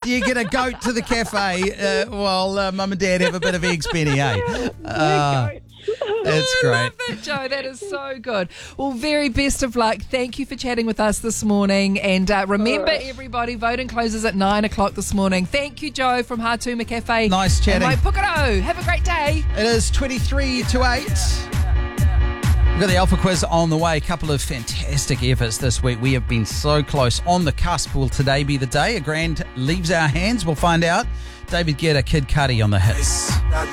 you get a goat to the cafe while Mum and Dad have a bit of eggs, Penny, eh? It's great. I love it, Joe. That is so good. Well, very best of luck. Thank you for chatting with us this morning. And remember, everybody, voting closes at 9 o'clock this morning. Thank you, Joe, from Hatuma Cafe. Nice chatting. And Pukaro. Have a great day. It is 23 to 8. We've got the Alpha Quiz on the way. A couple of fantastic efforts this week. We have been so close, on the cusp. Will today be the day? A grand leaves our hands? We'll find out. David Guetta, Kid Cudi on the hits.